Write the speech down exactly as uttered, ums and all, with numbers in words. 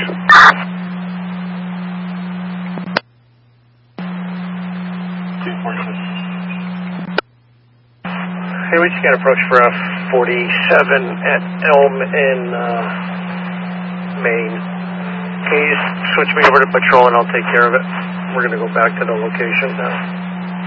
Hey, we just got approach for a forty-seven at Elm in uh, Maine. Can you just switch me over to patrol and I'll take care of it? We're going to go back to the location now.